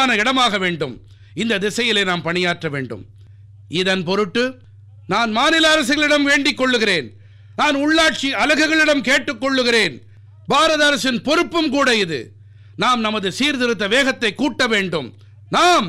வலுவான இடமாக வேண்டும். இந்த திசையிலே நாம் பணியாற்ற வேண்டும். இதன் பொருட்டு நான் மாநில அரசுகளிடம் வேண்டிக் கொள்ளுகிறேன். நான் உள்ளாட்சி அலகுகளிடம் கேட்டுக்கொள்ளுகிறேன். பாரத அரசின் பொறுப்பும் கூட இது. நாம் நமது சீர்திருத்த வேகத்தை கூட்ட வேண்டும். நாம்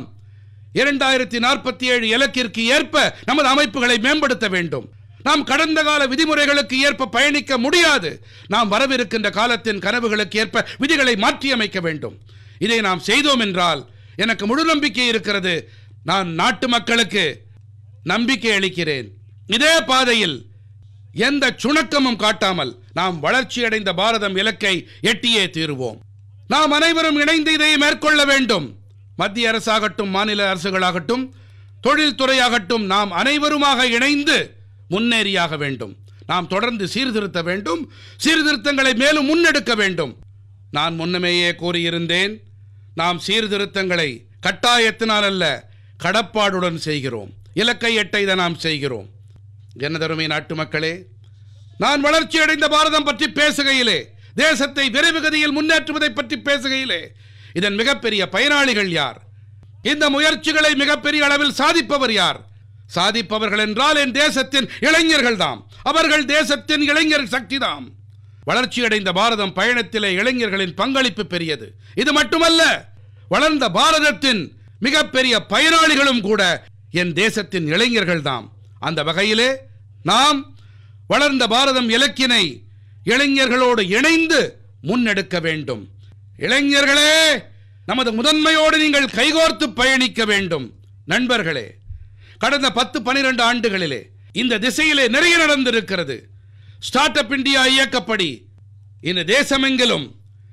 2047 இலக்கிற்கு ஏற்ப நமது அமைப்புகளை மேம்படுத்த வேண்டும். நாம் கடந்த கால விதிமுறைகளுக்கு ஏற்ப பயணிக்க முடியாது. நாம் வரவிருக்கின்ற காலத்தின் கனவுகளுக்கு ஏற்ப விதிகளை மாற்றியமைக்க வேண்டும். இதை நாம் செய்தோம் என்றால் எனக்கு முழு நம்பிக்கை இருக்கிறது. நான் நாட்டு மக்களுக்கு நம்பிக்கை அளிக்கிறேன். இதே பாதையில் எந்த சுணக்கமும் காட்டாமல் நாம் வளர்ச்சியடைந்த பாரதம் இலக்கை எட்டியே தீருவோம். நாம் அனைவரும் இணைந்து இதை மேற்கொள்ள வேண்டும். மத்திய அரசாகட்டும், மாநில அரசுகளாகட்டும், தொழில்துறையாகட்டும், நாம் அனைவருமாக இணைந்து முன்னேறியாக வேண்டும். நாம் தொடர்ந்து சீர்திருத்த வேண்டும். சீர்திருத்தங்களை மேலும் முன்னெடுக்க வேண்டும். நான் முன்னமேயே கூறியிருந்தேன், நாம் சீர்திருத்தங்களை கட்டாயத்தினால் அல்ல, கடப்பாடுடன் செய்கிறோம். இலக்கை எட்ட இதை நாம் செய்கிறோம். எனதருமை நாட்டு மக்களே, நான் வளர்ச்சியடைந்த பாரதம் பற்றி பேசுகையிலே, தேசத்தை விரைவு கதியில் முன்னேற்றுவதை பற்றி பேசுகையிலே, இதன் மிகப்பெரிய பயனாளிகள் யார்? இந்த முயற்சிகளை மிகப்பெரிய அளவில் சாதிப்பவர் யார்? சாதிப்பவர்கள் என்றால் என் தேசத்தின் இளைஞர்கள் தாம். அவர்கள் தேசத்தின் இளைஞர் சக்தி தாம். வளர்ச்சியடைந்த பாரதம் பயணத்திலே இளைஞர்களின் பங்களிப்பு பெரியது. இது மட்டுமல்ல, வளர்ந்த பாரதத்தின் மிகப்பெரிய பயனாளிகளும் கூட என் தேசத்தின் இளைஞர்கள் தாம். அந்த வகையிலே நாம் வளர்ந்த பாரதம் இலக்கினை இளைஞர்களோடு இணைந்து முன்னெடுக்க வேண்டும். இளைஞர்களே, நமது முதன்மையோடு நீங்கள் கைகோர்த்து பயணிக்க வேண்டும். நண்பர்களே, கடந்த 10-12 ஆண்டுகளிலே இந்த திசையிலே நிறைய நடந்திருக்கிறது. ஸ்டார்ட் அப் இந்தியா இயக்கப்படி இந்த தேசமெங்கிலும்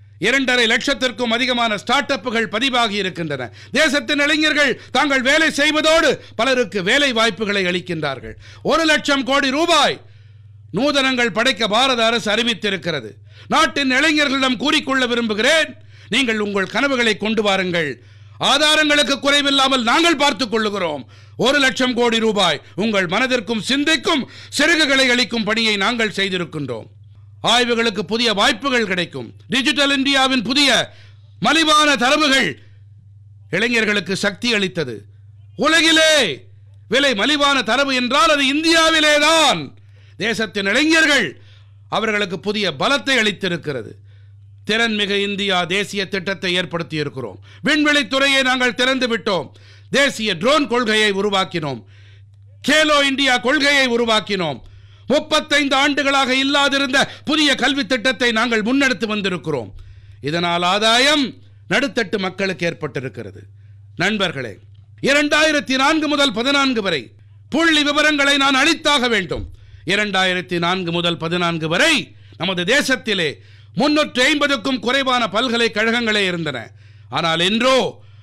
2.5 லட்சத்திற்கும் அதிகமான ஸ்டார்ட் அப்புகள் பதிவாகி இருக்கின்றன. தேசத்தின் இளைஞர்கள் தாங்கள் வேலை செய்வதோடு பலருக்கு வேலை வாய்ப்புகளை அளிக்கின்றார்கள். 1 லட்சம் கோடி ரூபாய் நூதனங்கள் படைக்க பாரத அரசு அறிவித்திருக்கிறது. நாட்டின் இளைஞர்களிடம் கூறிக்கொள்ள விரும்புகிறேன், நீங்கள் உங்கள் கனவுகளை கொண்டு வாருங்கள். ஆதாரங்களுக்கு குறைவில்லாமல் நாங்கள் பார்த்துக் கொள்ளுகிறோம். 1 லட்சம் கோடி ரூபாய் உங்கள் மனதிற்கும் சிந்தைக்கும் சிறகுகளை அளிக்கும் பணியை நாங்கள் செய்திருக்கின்றோம். ஆய்வுகளுக்கு புதிய வாய்ப்புகள் கிடைக்கும். டிஜிட்டல் இந்தியாவின் புதிய மலிவான தரவுகள் இளைஞர்களுக்கு சக்தி அளித்தது. உலகிலே விலை மலிவான தரவு என்றால் அது இந்தியாவிலேதான். தேசத்தின் இளைஞர்கள் அவர்களுக்கு புதிய பலத்தை அளித்திருக்கிறது. திறன்மிகு இந்தியா தேசிய திட்டத்தை ஏற்படுத்தி இருக்கிறோம். விண்வெளித்துறையை நாங்கள் திறந்து விட்டோம். தேசிய ட்ரோன் கொள்கையை உருவாக்கினோம். கேலோ இந்தியா கொள்கையை உருவாக்கினோம். 35 ஆண்டுகளாக இல்லாதிருந்த புதிய கல்வி திட்டத்தை நாங்கள் முன்னெடுத்து வந்திருக்கிறோம். இதனால் ஆதாயம் நடுத்தட்டு மக்களுக்கு ஏற்பட்டிருக்கிறது. நண்பர்களே, 2004 முதல் 14 வரை புள்ளி விவரங்களை நான் அளித்தாக வேண்டும். 2004 முதல் 14 வரை நமது தேசத்திலே 350க்கும் குறைவான பல்கலைக்கழகங்களே இருந்தன. ஆனால் இன்றோ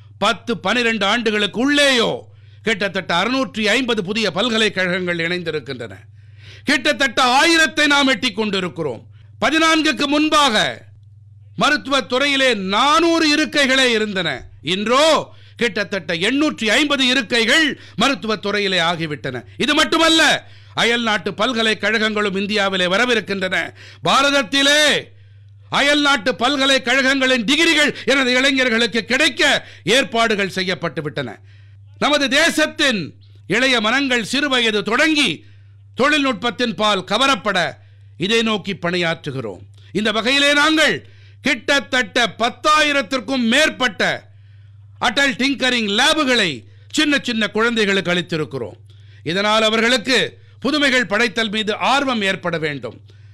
10-12 ஆண்டுகளுக்கு உள்ளேயோ கிட்டத்தட்ட 650 புதிய பல்கலைக்கழகங்கள் இணைந்திருக்கின்றன. கிட்டத்தட்ட 1000 நாம் எட்டிக் கொண்டிருக்கிறோம். 14க்கு முன்பாக மருத்துவத் துறையிலே 400 இருக்கைகளே இருந்தன. இன்றோ கிட்டத்தட்ட 850 இருக்கைகள் மருத்துவத் துறையிலே ஆகிவிட்டன. இது மட்டுமல்ல, அயல் நாட்டு பல்கலைக்கழகங்களும் இந்தியாவிலே வரவிருக்கின்றன. பாரதத்திலே அயல் நாட்டு பல்கலைக்கழகங்களின் டிகிரிகள் எனது இளைஞர்களுக்கு கிடைக்க ஏற்பாடுகள் செய்யப்பட்டு விட்டன. நமது தேசத்தின் இளைய மனங்கள் சிறுவயது தொடங்கி தொழில்நுட்பத்தின் பால் கவரப்பட இதை நோக்கி பணியாற்றுகிறோம். இந்த வகையிலே நாங்கள் கிட்டத்தட்ட 10,000த்திற்கும் மேற்பட்ட அடல் டிங்கரிங் லேபுகளை சின்ன சின்ன குழந்தைகளுக்கு அளித்திருக்கிறோம். இதனால் அவர்களுக்கு புதுமைகள் படைத்தல் மீது ஆர்வம் ஏற்பட வேண்டும்.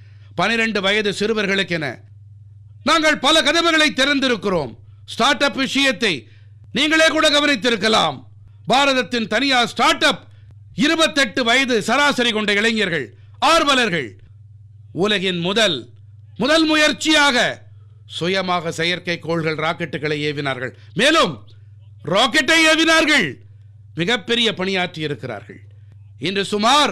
12 வயது சிறுவர்களுக்கென நாங்கள் பல கதவுகளை திறந்திருக்கிறோம். ஸ்டார்ட் அப் விஷயத்தை நீங்களே கூட கவனித்திருக்கலாம். பாரதத்தின் தனியார் ஸ்டார்ட் அப் 28 வயது சராசரி கொண்ட இளைஞர்கள், ஆர்வலர்கள் உலகின் முதல் முயற்சியாக சுயமாக செயற்கைக்கோள்கள் ராக்கெட்டுகளை ஏவினார்கள். மேலும் ராக்கெட்டை ஏவினார்கள். மிகப்பெரிய பணியாற்றி இருக்கிறார்கள். இன்று சுமார்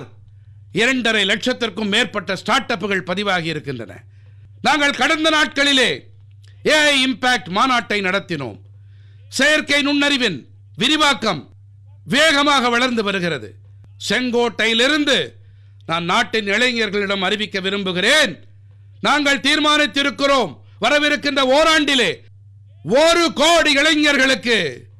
2.5 லட்சத்திற்கும் மேற்பட்ட ஸ்டார்ட் அப்புகள் பதிவாகி இருக்கின்றன. நாங்கள் கடந்த நாட்களிலே AI இம்பாக்ட் மாநாட்டை நடத்தினோம். செயற்கை நுண்ணறிவின் விரிவாக்கம் வேகமாக வளர்ந்து வருகிறது. செங்கோட்டையிலிருந்து நான் நாட்டின் இளைஞர்களிடம் அறிவிக்க விரும்புகிறேன், நாங்கள் தீர்மானித்திருக்கிறோம், வரவிருக்கின்ற ஓராண்டிலே 1 கோடி இளைஞர்களுக்கு